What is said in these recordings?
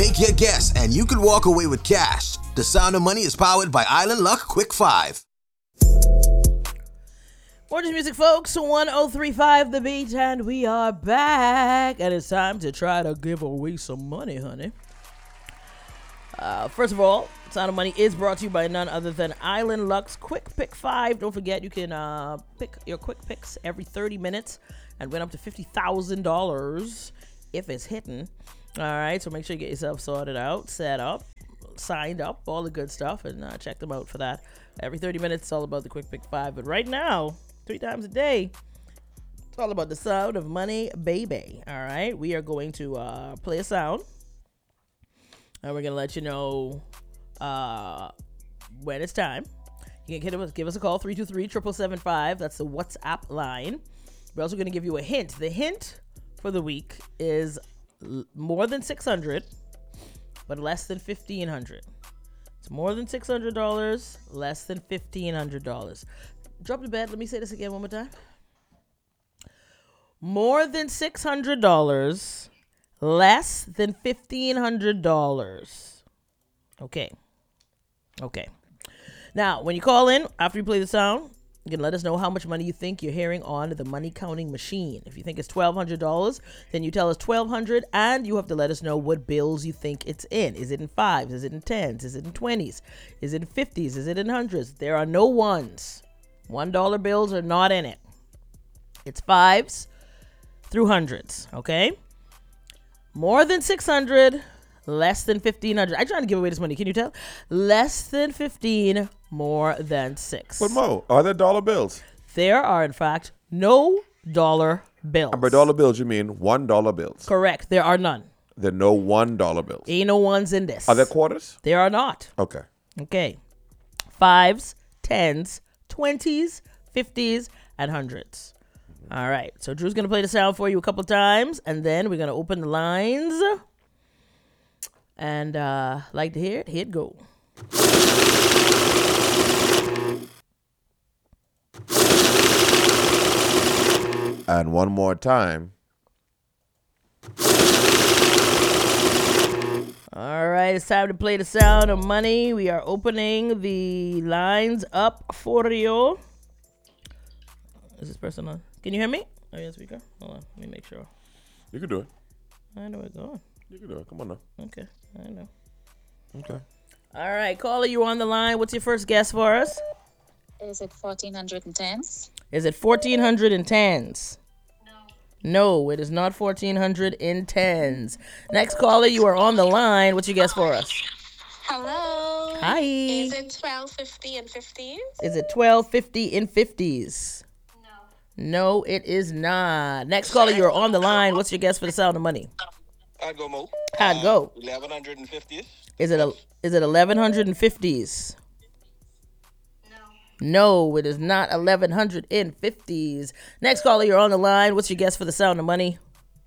Make your guess and you could walk away with cash. The Sound of Money is powered by Island Luck Quick 5. Orange Music, folks. 1035 The Beat, and we are back. And it's time to try to give away some money, honey. First of all, Sound of Money is brought to you by none other than Island Luck's Quick Pick 5. Don't forget, you can pick your quick picks every 30 minutes and win up to $50,000 if it's hitting. All right, so make sure you get yourself sorted out, set up, signed up, all the good stuff, and check them out for that. Every 30 minutes, it's all about the Quick Pick 5. But right now, 3 times a day, it's all about the Sound of Money, baby. All right, we are going to play a sound, and we're going to let you know when it's time. You can give us a call, 323-7775. That's the WhatsApp line. We're also going to give you a hint. The hint for the week is more than $600, but less than $1,500. It's more than $600, less than $1,500. Drop the bed. Let me say this again one more time. More than $600, less than $1,500. Okay. Now, when you call in, after you play the sound, you can let us know how much money you think you're hearing on the money counting machine. If you think it's $1,200, then you tell us $1,200, and you have to let us know what bills you think it's in. Is it in 5s? Is it in 10s? Is it in 20s? Is it in 50s? Is it in 100s? There are no ones. $1 bills are not in it. It's 5s through 100s, okay? More than 600, less than 1,500. I'm trying to give away this money. Can you tell? Less than 15, more than 6. But Mo, are there dollar bills? There are, in fact, no dollar bills. And by dollar bills, you mean $1 bills? Correct. There are none. There are no $1 bills. Ain't no ones in this. Are there quarters? There are not. Okay. 5s, 10s, 20s, 50s, and 100s. All right. So Drew's going to play the sound for you a couple times, and then we're going to open the lines. And like to hear it? Here it go. And one more time. All right, it's time to play the Sound of Money. We are opening the lines up for you. Is this person on? Can you hear me? Oh, yeah, speaker. Hold on, let me make sure. You can do it. I know it's going. You can do it. Come on now. Okay, I know. Okay. All right, caller, you on the line. What's your first guess for us? Is it 1,410s? Is it 1,410s? No, it is not 1,410s. Next caller, you are on the line. What's your guess for us? Hello. Hi. Is it 1,250 and 50s? Is it 1,250 in 50s? No, it is not. Next caller, you're on the line. What's your guess for the Sound of Money? I'd go Mo. I'd go. 1,150s. Is it 1,150s? No, it is not 1,150s. Next caller, you're on the line. What's your guess for the Sound of Money?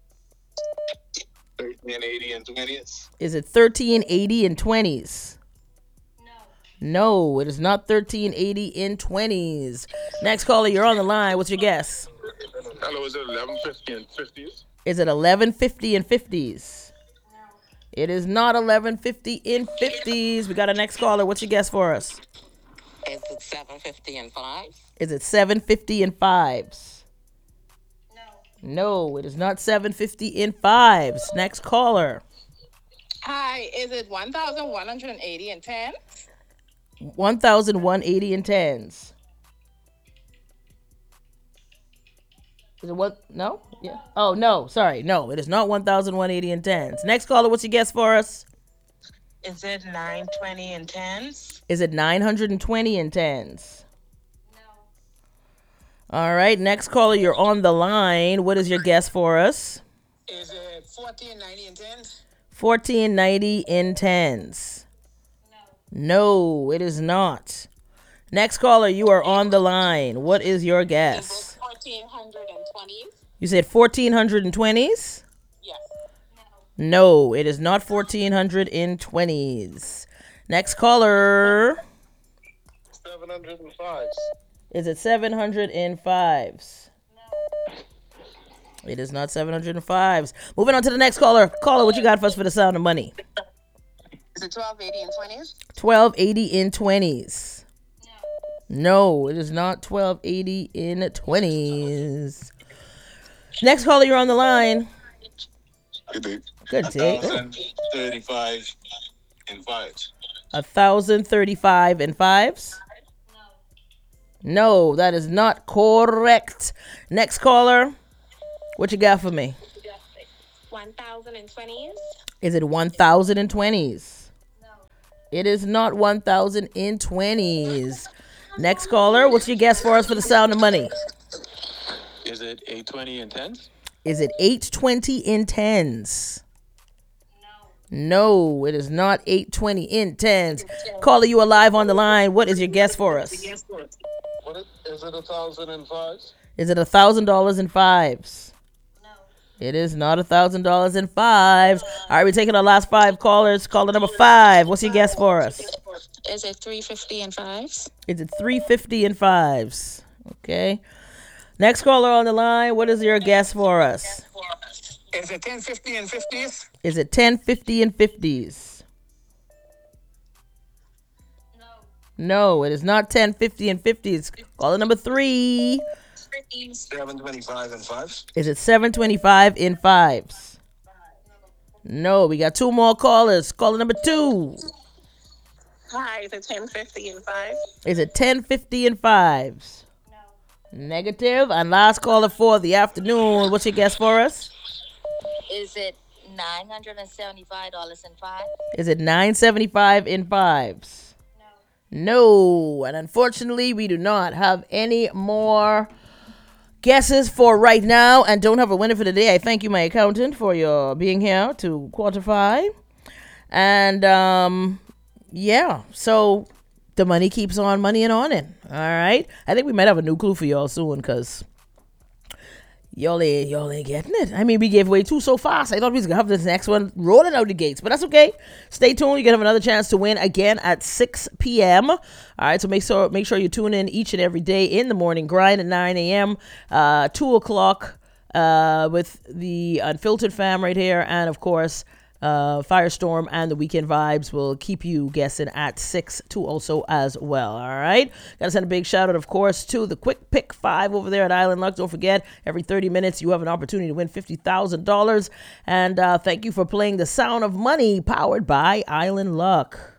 1,380 and 20s. Is it 1,380 in 20s? No, it is not 1,380 in 20s. Next caller, you're on the line. What's your guess? Hello, is it 1,150 and 50s? Is it 1,150 in 50s? It is not 1,150 in 50s. We got a next caller. What's your guess for us? Is it 750 and 5s? Is it 750 in 5s? No, it is not 750 in 5s. Next caller. Hi, is it 1,180 and 10? 1,180 in 10s. Is it what? No? Yeah. Oh, no. Sorry. No, it is not 1,180 in 10s. Next caller, what's your guess for us? Is it 920 and 10s? Is it 920 in 10s? All right. Next caller, you're on the line. What is your guess for us? Is it 1,490 and 10s? 1,490 in 10s. No, it is not. Next caller, you are on the line. What is your guess? 1,420s? You said 1,420s? Yes. No, it is not 1,420s. Next caller. 705s. Is it 705s? It is not 705s. Moving on to the next caller. Caller, what you got for us for the Sound of Money? it 1280 in 20s? 1280 in 20s. No, it is not 1280 in 20s. Next caller, you're on the line. Good day. Good day. 1,035 in 5s. 1,035 in 5s? No, that is not correct. Next caller, what you got for me? 1,000 in 20s? Is it 1,000 in 20s? No. It is not 1,000 in 20s. Next caller, what's your guess for us for the sound of money? Is it 820 in 10s? Is it 820 in 10s? No, it is not 820 in 10s. Caller, you are live on the line. What is your guess for us? Is it 1,000 in 5s? Is it $1,000 in 5s? No. It is not $1,000 in 5s. All right, we're taking our last 5 callers. Caller number 5. What's your guess for us? Is it 350 in 5s? Is it 350 in 5s? Okay. Next caller on the line. What is your guess for us? Is it 1050 in 50s? Is it 1050 in 50s? No, it is not 1050 in 50s. Caller number 3. 725 in 5s? Is it 725 in 5s? No, we got 2 more callers. Caller number 2. Hi, is it 1050 in 5s? Is it 1050 in 5s? Negative. And last caller for the afternoon. What's your guess for us? Is it $975 in 5? Is it 975 in 5s? No. And unfortunately, we do not have any more guesses for right now and don't have a winner for today. I thank you, my accountant, for your being here to quantify. And yeah, so the money keeps on moneying on it. All right. I think we might have a new clue for y'all soon because y'all ain't getting it. I mean, we gave away 2 so fast. I thought we was going to have this next one rolling out the gates, but that's okay. Stay tuned. You're going to have another chance to win again at 6 p.m. All right, so make sure you tune in each and every day in the morning grind at 9 a.m., 2 o'clock with the Unfiltered fam right here, and of course, Firestorm and the Weekend Vibes will keep you guessing at 6 too also as well. All right, gotta send a big shout out, of course, to the Quick Pick 5 over there at Island Luck. Don't forget, every 30 minutes you have an opportunity to win $50,000. And thank you for playing the Sound of Money, powered by Island Luck.